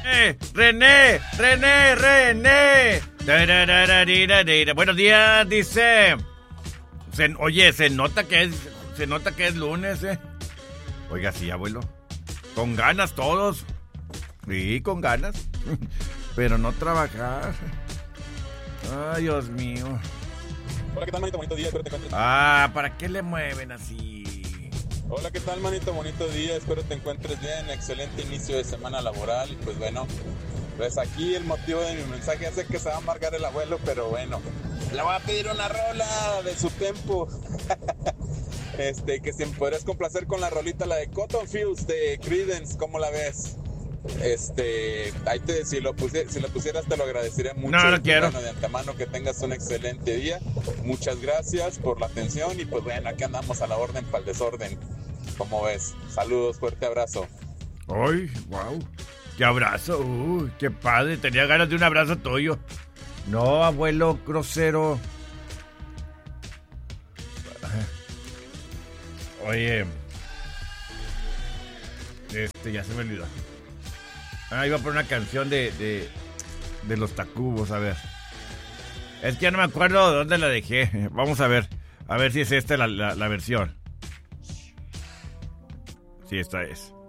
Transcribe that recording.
René. Buenos días, dice. Oye, se nota que es lunes, Oiga, sí, abuelo. Con ganas todos. Sí, con ganas. Pero no trabajar. Ay, Dios mío. Hola, ¿qué tal, manito? Bonito día, espero te encuentres. ¿Para qué le mueven así? Hola, ¿qué tal, manito? Bonito día, espero te encuentres bien. Excelente inicio de semana laboral. Y pues bueno, pues aquí el motivo de mi mensaje. Ya sé que se va a amargar el abuelo, pero bueno, le voy a pedir una rola de su tempo. Que si me podrías complacer con la rolita, la de Cotton Fields de Creedence, ¿cómo la ves? Si lo pusieras te lo agradecería mucho. No quiero. Bueno, de antemano que tengas un excelente día. Muchas gracias por la atención y pues bueno, aquí andamos a la orden para el desorden. ¿Cómo ves? Saludos, fuerte abrazo. Ay, wow. Qué abrazo. Qué padre. Tenía ganas de un abrazo tuyo. No, abuelo grosero. Oye. Ya se me olvidó. Iba a poner una canción de los Tacubos, a ver. Es que ya no me acuerdo de dónde la dejé. Vamos a ver si es esta la versión. Sí, esta es.